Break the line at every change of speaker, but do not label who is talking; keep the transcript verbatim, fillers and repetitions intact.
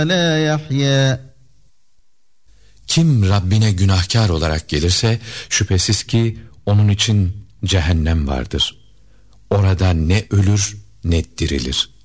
لا يحيا.
Kim Rabbine günahkar olarak gelirse şüphesiz ki onun için cehennem vardır. Orada ne ölür ne dirilir.